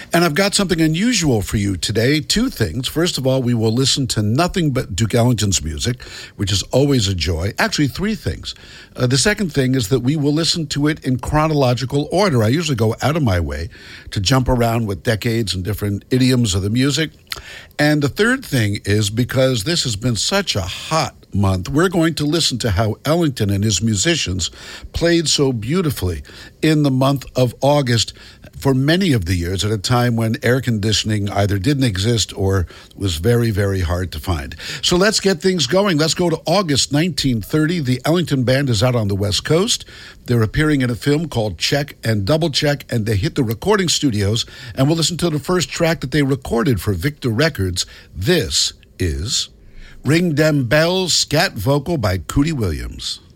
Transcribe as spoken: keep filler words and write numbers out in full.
And I've got something unusual for you today. Two things. First of all, we will listen to nothing but Duke Ellington's music, which is always a joy. Actually, three things. Uh, the second thing is that we will listen to it in chronological order. I usually go out of my way to jump around with decades and different idioms of the music. And the third thing is, because this has been such a hot month, we're going to listen to how Ellington and his musicians played so beautifully in the month of August for many of the years, at a time when air conditioning either didn't exist or was very, very hard to find. So let's get things going. Let's go to August nineteen thirty. The Ellington Band is out on the West Coast. They're appearing in a film called Check and Double Check, and they hit the recording studios, and we'll listen to the first track that they recorded for Victor Records. This is Ring Dem Bells, scat vocal by Cootie Williams.